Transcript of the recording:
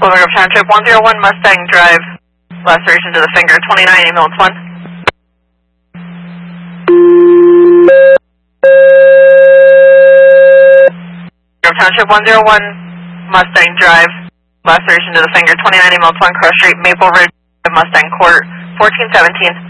Grove Township, 101 Mustang Drive, laceration to the finger, 29 ambulance 1. Grove Township, 101 Mustang Drive, laceration to the finger, 29 ambulance 1, Cross Street, Maple Ridge, Mustang Court, 1417.